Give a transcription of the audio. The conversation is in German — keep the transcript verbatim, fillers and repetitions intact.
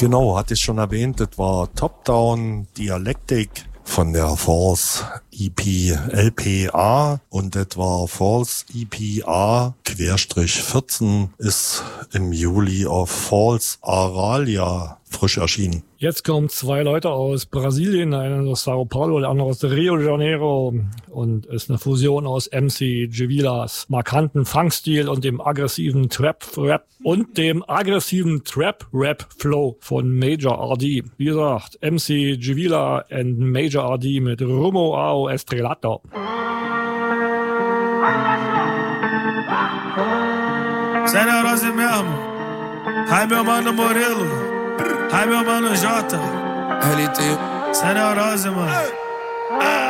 Genau, hatte ich schon erwähnt, das war Top-Down Dialectic von der False E P L P A und das war False E P A vierzehn, ist im Juli auf False Aralia frisch erschienen. Jetzt kommen zwei Leute aus Brasilien, einer aus Sao Paulo, der andere aus Rio de Janeiro und ist eine Fusion aus M C Givilas markanten Funkstil und dem aggressiven Trap-Rap und dem aggressiven Trap-Rap-Flow von Major R D. Wie gesagt, M C Givila and Major R D mit Rumo ao Estrelato. Zé Neurose mesmo. Ai, meu mano Morelo. Ai, meu mano Jota. L T. Zé Neurose, mano.